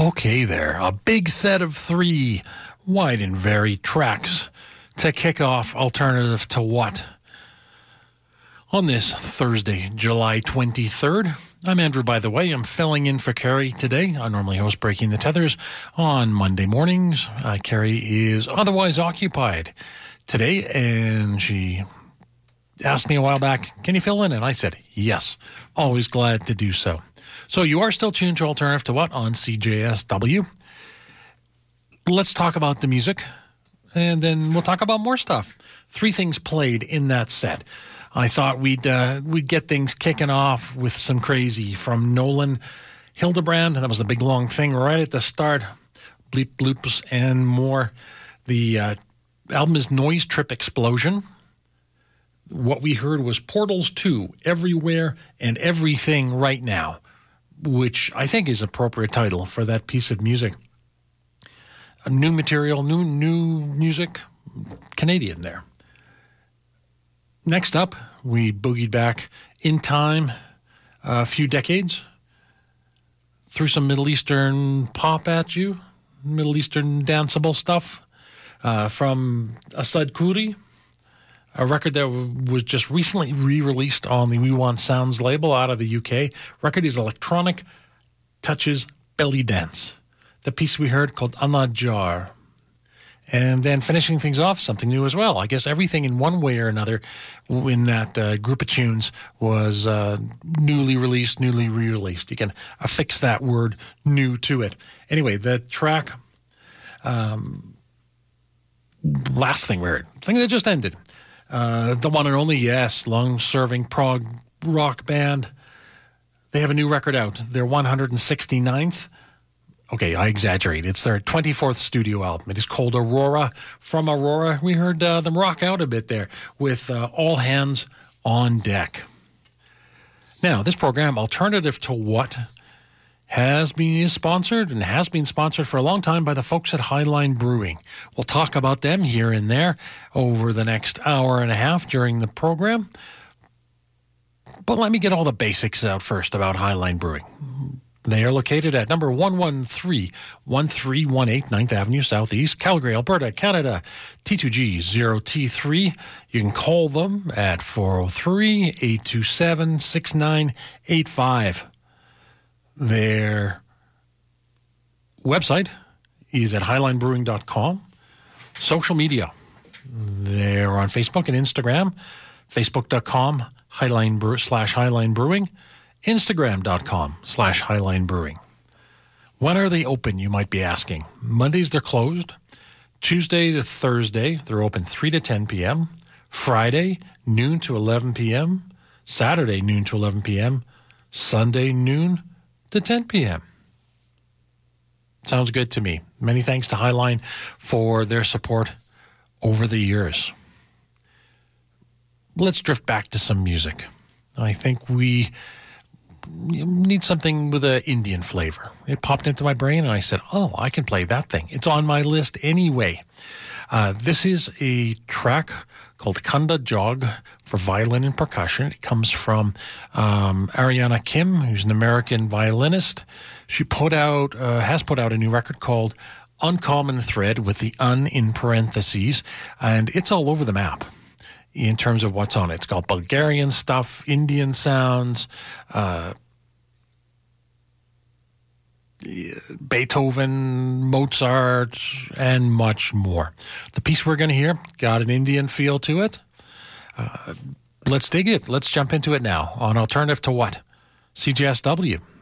Okay there, a big set of 3 wide and varied tracks to kick off Alternative to What? On this Thursday, July 23rd, I'm Andrew, by the way. I'm filling in for Carrie today. I normally host Breaking the Tethers on Monday mornings. Carrie is otherwise occupied today, and she asked me a while back, can you fill in? And I said, yes, always glad to do so. So you are still tuned to Alternative to What on CJSW. Let's talk about the music, and then we'll talk about more stuff. 3 things played in that set. I thought we'd get things kicking off with some crazy from Nolan Hildebrand. That was the big long thing right at the start. Bleep bloops and more. The album is Noise Trip Explosion. What we heard was Portals 2, Everywhere and Everything Right Now, which I think is appropriate title for that piece of music. New material, new music, Canadian there. Next up, we boogied back in time a few decades, threw some Middle Eastern pop at you, Middle Eastern danceable stuff from Asad Khoury, a record that was just recently re-released on the We Want Sounds label out of the UK. Record is Electronic Touches Belly Dance. The piece we heard called Anajar. And then finishing things off, something new as well. I guess everything in one way or another in that group of tunes was newly released, newly re-released. You can affix that word new to it. Anyway, the track, last thing we heard, thing that just ended. The one and only, yes, long-serving prog rock band. They have a new record out. Their 169th. Okay, I exaggerate. It's their 24th studio album. It is called Aurora. From Aurora, we heard them rock out a bit there with All Hands on Deck. Now, this program, Alternative to What, is sponsored and has been sponsored for a long time by the folks at Highline Brewing. We'll talk about them here and there over the next hour and a half during the program. But let me get all the basics out first about Highline Brewing. They are located at number 113-1318 9th Avenue Southeast, Calgary, Alberta, Canada, T2G0T3. You can call them at 403-827-6985. Their website is at highlinebrewing.com. Social media. They're on Facebook and Instagram, facebook.com/Highline Brewing. Instagram.com/Highline Brewing. When are they open, you might be asking? Mondays, they're closed. Tuesday to Thursday, they're open 3 to 10 p.m. Friday, noon to 11 p.m. Saturday, noon to 11 p.m. Sunday, noon to 10 p.m. Sounds good to me. Many thanks to Highline for their support over the years. Let's drift back to some music. I think we need something with an Indian flavor. It popped into my brain and I said, oh, I can play that thing. It's on my list anyway. This is a track called Kanda Jog for violin and percussion. It comes from Ariana Kim, who's an American violinist. She has put out a new record called Uncommon Thread with the un in parentheses, and it's all over the map in terms of what's on it. It's got Bulgarian stuff, Indian sounds, Beethoven, Mozart, and much more. The piece we're going to hear got an Indian feel to it. Let's dig it. Let's jump into it now on Alternative to What? CJSW.